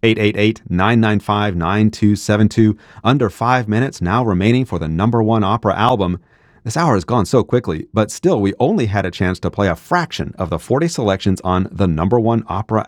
888-995-9272. Under 5 minutes now remaining for the number one opera album. This hour has gone so quickly, but still we only had a chance to play a fraction of the 40 selections on the number one opera